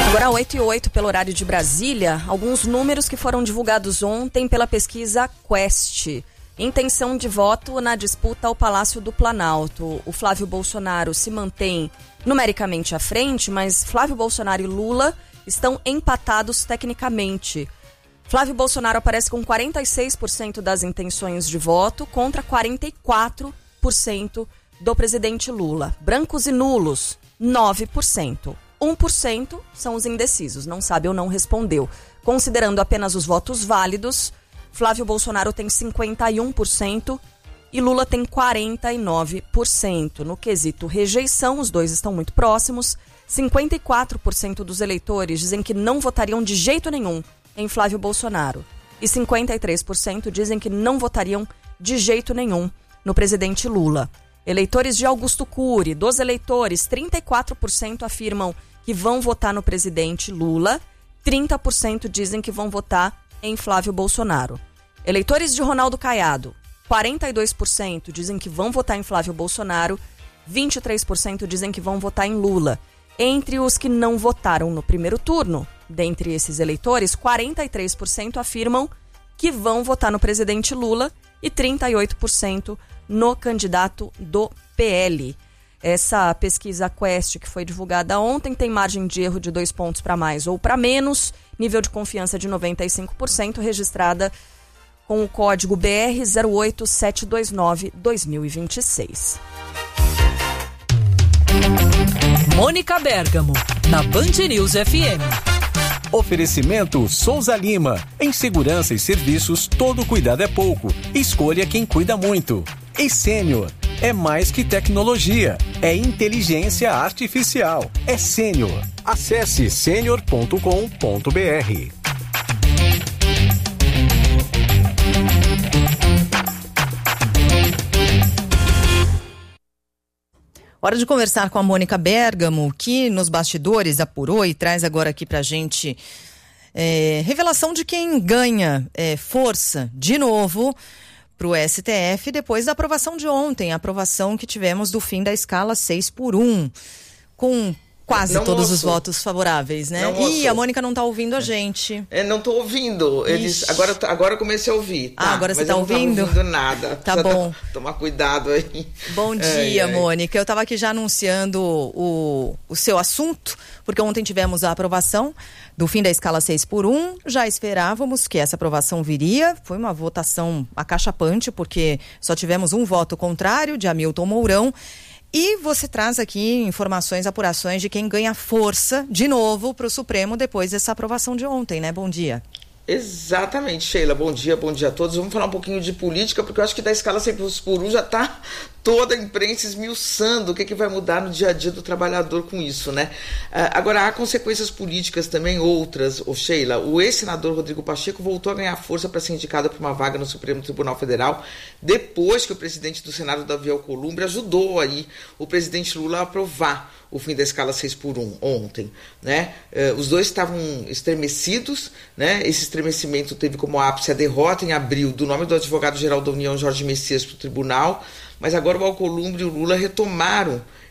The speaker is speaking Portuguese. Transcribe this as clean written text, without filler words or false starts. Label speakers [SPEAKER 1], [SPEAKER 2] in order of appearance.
[SPEAKER 1] Agora 8h08 pelo horário de Brasília, alguns números que foram divulgados ontem pela pesquisa Quest. Intenção de voto na disputa ao Palácio do Planalto. O Flávio Bolsonaro se mantém numericamente à frente, mas Flávio Bolsonaro e Lula estão empatados tecnicamente. Flávio Bolsonaro aparece com 46% das intenções de voto contra 44% do presidente Lula. Brancos e nulos, 9%. 1% são os indecisos, não sabe ou não respondeu. Considerando apenas os votos válidos, Flávio Bolsonaro tem 51% e Lula tem 49%. No quesito rejeição, os dois estão muito próximos. 54% dos eleitores dizem que não votariam de jeito nenhum em Flávio Bolsonaro. E 53% dizem que não votariam de jeito nenhum no presidente Lula. Eleitores de Augusto Cury, dos eleitores, 34% afirmam que vão votar no presidente Lula, 30% dizem que vão votar em Flávio Bolsonaro. Eleitores de Ronaldo Caiado, 42% dizem que vão votar em Flávio Bolsonaro, 23% dizem que vão votar em Lula. Entre os que não votaram no primeiro turno, dentre esses eleitores, 43% afirmam que vão votar no presidente Lula e 38% no candidato do PL. Essa pesquisa Quest, que foi divulgada ontem, tem margem de erro de 2 pontos para mais ou para menos, nível de confiança de 95%, registrada com o código BR 08729-2026.
[SPEAKER 2] Mônica Bergamo, na Band News FM.
[SPEAKER 3] Oferecimento Souza Lima. Em segurança e serviços, todo cuidado é pouco. Escolha quem cuida muito. E Sênior. É mais que tecnologia. É inteligência artificial. É Sênior. Acesse senior.com.br.
[SPEAKER 4] Hora de conversar com a Mônica Bergamo, que nos bastidores apurou e traz agora aqui pra gente revelação de quem ganha força de novo pro STF depois da aprovação de ontem, a aprovação que tivemos do fim da escala 6x1, com quase não todos os votos favoráveis, né? E a Mônica não tá ouvindo a gente.
[SPEAKER 5] Não tô ouvindo. Eles agora eu comecei a ouvir. Tá?
[SPEAKER 4] Agora você tá ouvindo?
[SPEAKER 5] Não tô ouvindo nada.
[SPEAKER 4] Tá bom.
[SPEAKER 5] Tomar cuidado aí.
[SPEAKER 4] Bom dia, Mônica. Eu tava aqui já anunciando o seu assunto, porque ontem tivemos a aprovação do fim da escala 6x1. Já esperávamos que essa aprovação viria. Foi uma votação acachapante, porque só tivemos um voto contrário, de Hamilton Mourão. E você traz aqui informações, apurações de quem ganha força de novo para o Supremo depois dessa aprovação de ontem, né? Bom dia.
[SPEAKER 5] Exatamente, Sheila. Bom dia a todos. Vamos falar um pouquinho de política, porque eu acho que da escala 6x1 já está toda a imprensa esmiuçando o que vai mudar no dia a dia do trabalhador com isso, né? Agora, há consequências políticas também, outras, Sheila. O ex-senador Rodrigo Pacheco voltou a ganhar força para ser indicado para uma vaga no Supremo Tribunal Federal, depois que o presidente do Senado, Davi Alcolumbre, ajudou aí o presidente Lula a aprovar o fim da escala 6x1 ontem, né? Os dois estavam estremecidos, né? Esse estremecimento teve como ápice a derrota em abril do nome do advogado-geral da União, Jorge Messias, para o tribunal, mas agora o Alcolumbre e o Lula retomaram